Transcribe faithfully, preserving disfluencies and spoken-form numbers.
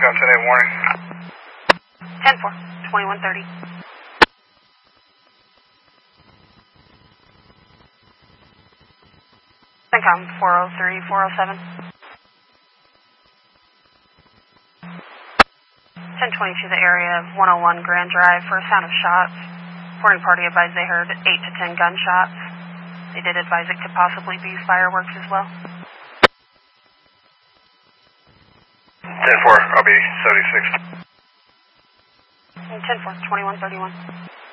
Echo ten eight warning. ten four, twenty-one thirty. CENTCOM four oh three, four oh seven. ten twenty-two, the area of one oh one Grand Drive for a sound of shots. Reporting party advised they heard eight to ten gunshots. They did advise it could possibly be fireworks as well. ten four, I'll be seventy-six. ten four, twenty-one thirty-one.